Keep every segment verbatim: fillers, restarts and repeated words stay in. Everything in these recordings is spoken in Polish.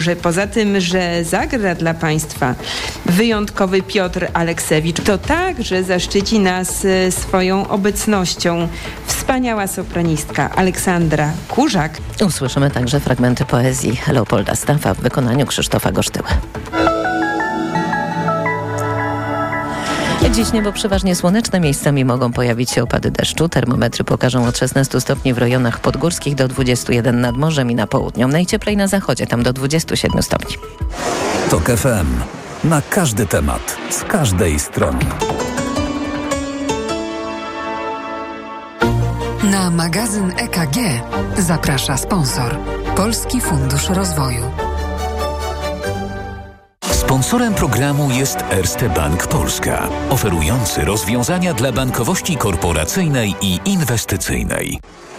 że poza tym, że zagra dla Państwa wyjątkowy Piotr Aleksewicz, to także zaszczyci nas swoją obecnością wspaniała sopranistka Aleksandra Kurzak. Usłyszymy także fragmenty poezji Leopolda Staffa w wykonaniu Krzysztofa Gosztyły. Dziś niebo przeważnie słoneczne, miejscami mogą pojawić się opady deszczu. Termometry pokażą od szesnastu stopni w rejonach podgórskich do dwudziestu jeden nad morzem i na południu. Najcieplej na zachodzie, tam do dwudziestu siedmiu stopni. TOK F M. Na każdy temat, z każdej strony. Na magazyn E K G zaprasza sponsor. Polski Fundusz Rozwoju. Sponsorem programu jest Erste Bank Polska, oferujący rozwiązania dla bankowości korporacyjnej i inwestycyjnej.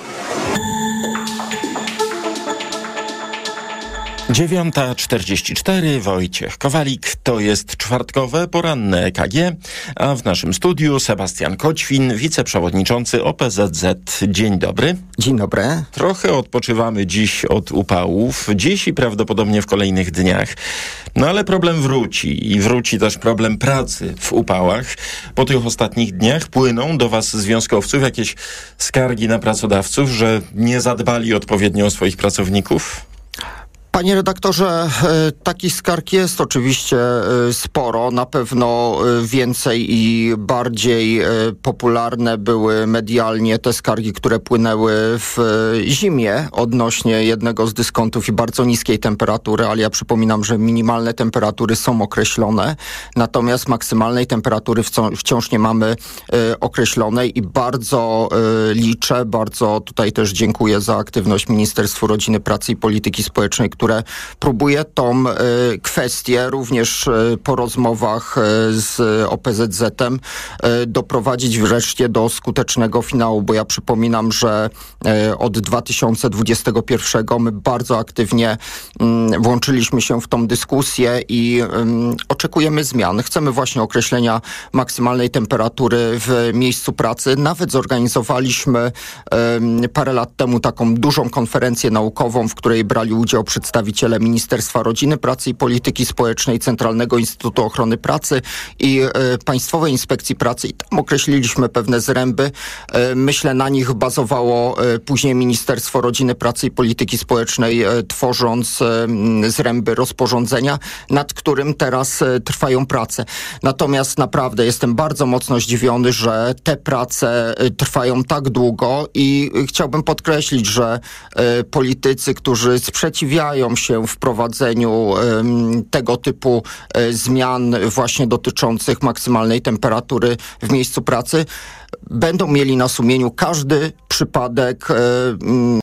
dziewiąta czterdzieści cztery, Wojciech Kowalik, to jest czwartkowe poranne E K G, a w naszym studiu Sebastian Koćwin, wiceprzewodniczący O P Z Z. Dzień dobry. Dzień dobry. Trochę odpoczywamy dziś od upałów, dziś i prawdopodobnie w kolejnych dniach. No ale problem wróci i wróci też problem pracy w upałach. Po tych ostatnich dniach płyną do was, związkowców, jakieś skargi na pracodawców, że nie zadbali odpowiednio o swoich pracowników? Panie redaktorze, takich skarg jest oczywiście sporo. Na pewno więcej i bardziej popularne były medialnie te skargi, które płynęły w zimie odnośnie jednego z dyskontów i bardzo niskiej temperatury, ale ja przypominam, że minimalne temperatury są określone, natomiast maksymalnej temperatury wciąż nie mamy określonej i bardzo liczę, bardzo tutaj też dziękuję za aktywność Ministerstwu Rodziny, Pracy i Polityki Społecznej, które próbuje tą y, kwestię również y, po rozmowach y, z O P Z Z-em y, doprowadzić wreszcie do skutecznego finału, bo ja przypominam, że y, od dwa tysiące dwudziestego pierwszego my bardzo aktywnie y, włączyliśmy się w tą dyskusję i y, oczekujemy zmian. Chcemy właśnie określenia maksymalnej temperatury w miejscu pracy. Nawet zorganizowaliśmy y, parę lat temu taką dużą konferencję naukową, w której brali udział przedstawiciele przedstawiciele Ministerstwa Rodziny, Pracy i Polityki Społecznej, Centralnego Instytutu Ochrony Pracy i y, Państwowej Inspekcji Pracy i tam określiliśmy pewne zręby. Y, myślę, na nich bazowało y, później Ministerstwo Rodziny, Pracy i Polityki Społecznej, y, tworząc y, zręby rozporządzenia, nad którym teraz y, trwają prace. Natomiast naprawdę jestem bardzo mocno zdziwiony, że te prace y, trwają tak długo i y, chciałbym podkreślić, że y, politycy, którzy sprzeciwiają się wprowadzeniu um, tego typu um, zmian właśnie dotyczących maksymalnej temperatury w miejscu pracy, będą mieli na sumieniu każdy przypadek um,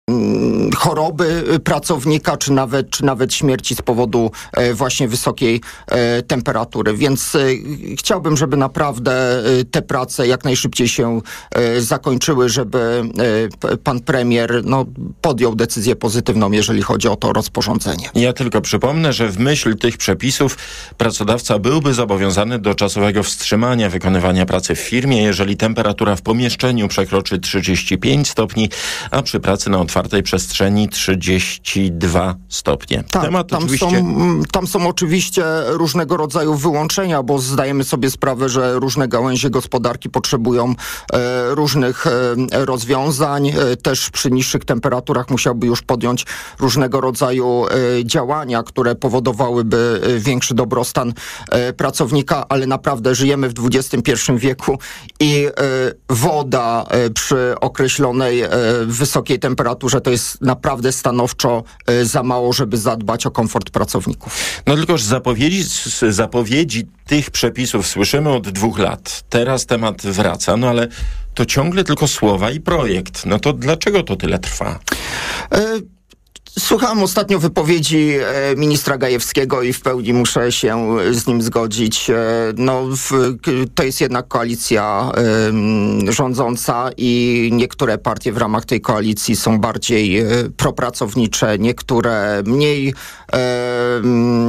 choroby pracownika, czy nawet, czy nawet śmierci z powodu e, właśnie wysokiej e, temperatury. Więc e, chciałbym, żeby naprawdę e, te prace jak najszybciej się e, zakończyły, żeby e, pan premier no, podjął decyzję pozytywną, jeżeli chodzi o to rozporządzenie. Ja tylko przypomnę, że w myśl tych przepisów pracodawca byłby zobowiązany do czasowego wstrzymania wykonywania pracy w firmie, jeżeli temperatura w pomieszczeniu przekroczy trzydzieści pięć stopni, a przy pracy na otwartej przestrzeni trzydzieści dwa stopnie. Tak, Temat tam, oczywiście... są, tam są oczywiście różnego rodzaju wyłączenia, bo zdajemy sobie sprawę, że różne gałęzie gospodarki potrzebują e, różnych e, rozwiązań. E, też przy niższych temperaturach musiałby już podjąć różnego rodzaju e, działania, które powodowałyby e, większy dobrostan e, pracownika, ale naprawdę żyjemy w dwudziestym pierwszym wieku i e, woda e, przy określonej e, wysokiej temperaturze to jest naprawdę stanowczo y, za mało, żeby zadbać o komfort pracowników. No tylko, że zapowiedzi, zapowiedzi tych przepisów słyszymy od dwóch lat. Teraz temat wraca, no ale to ciągle tylko słowa i projekt. No to dlaczego to tyle trwa? Y- Słuchałem ostatnio wypowiedzi e, ministra Gajewskiego i w pełni muszę się z nim zgodzić. E, no, w, to jest jednak koalicja e, rządząca i niektóre partie w ramach tej koalicji są bardziej e, propracownicze, niektóre mniej e,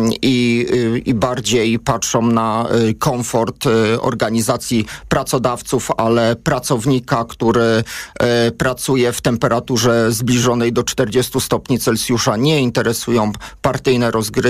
i, i bardziej patrzą na e, komfort e, organizacji pracodawców, ale pracownika, który e, pracuje w temperaturze zbliżonej do czterdziestu stopni Celsjusza, Solsjusza nie interesują partyjne rozgrywki.